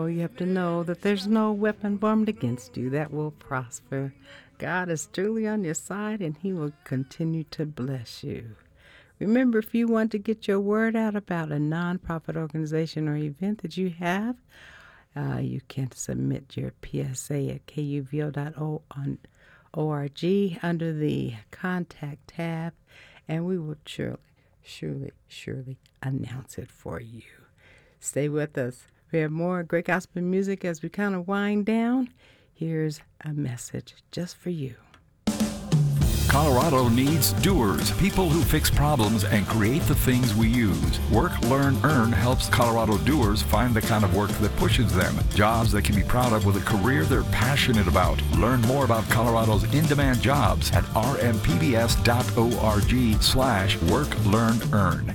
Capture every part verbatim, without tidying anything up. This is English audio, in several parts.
Oh, you have to know that there's no weapon formed against you that will prosper. God is truly on your side, and he will continue to bless you. Remember, if you want to get your word out about a nonprofit organization or event that you have, uh, you can submit your P S A at K U V O dot org under the Contact tab, and we will surely, surely, surely announce it for you. Stay with us. We have more great gospel music as we kind of wind down. Here's a message just for you. Colorado needs doers, people who fix problems and create the things we use. Work, Learn, Earn helps Colorado doers find the kind of work that pushes them. Jobs they can be proud of with a career they're passionate about. Learn more about Colorado's in-demand jobs at r m p b s dot org slash work, learn, earn.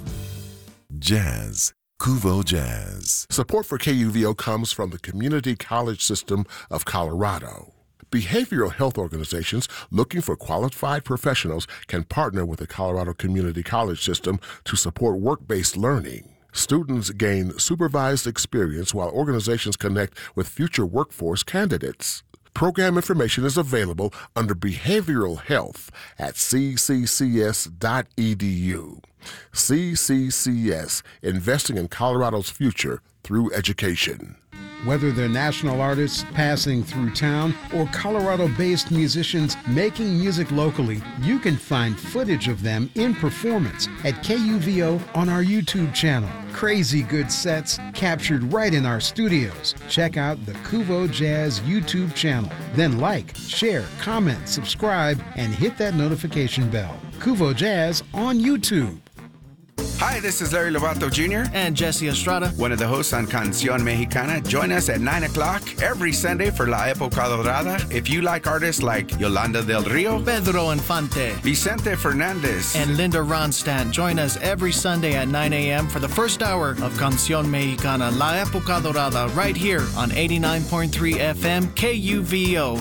Jazz. Kuvo Jazz. Support for K U V O comes from the Community College System of Colorado. Behavioral health organizations looking for qualified professionals can partner with the Colorado Community College System to support work-based learning. Students gain supervised experience while organizations connect with future workforce candidates. Program information is available under Behavioral Health at c c c s dot e d u. C C C S, investing in Colorado's future through education. Whether they're national artists passing through town or Colorado-based musicians making music locally, you can find footage of them in performance at K U V O on our YouTube channel. Crazy good sets captured right in our studios. Check out the Kuvo Jazz YouTube channel. Then like, share, comment, subscribe, and hit that notification bell. Kuvo Jazz on YouTube. Hi, this is Larry Lovato Junior and Jesse Estrada, one of the hosts on Canción Mexicana. Join us at nine o'clock every Sunday for La Época Dorada. If you like artists like Yolanda del Rio, Pedro Infante, Vicente Fernandez, and Linda Ronstadt, join us every Sunday at nine a.m. for the first hour of Canción Mexicana, La Época Dorada, right here on eighty-nine point three F M K U V O.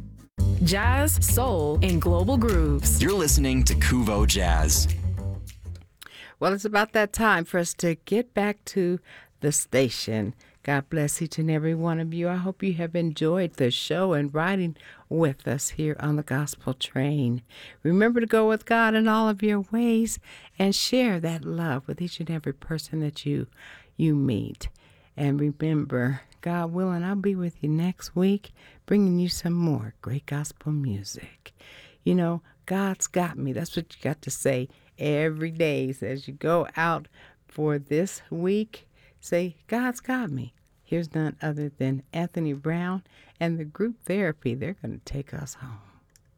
Jazz, soul, and global grooves. You're listening to Kuvo Jazz. Well, it's about that time for us to get back to the station. God bless each and every one of you. I hope you have enjoyed the show and riding with us here on the Gospel Train. Remember to go with God in all of your ways and share that love with each and every person that you you meet. And remember, God willing, I'll be with you next week, bringing you some more great gospel music. You know, God's got me. That's what you got to say every day. So as you go out for this week, say, God's got me. Here's none other than Anthony Brown and the group therapy. They're going to take us home.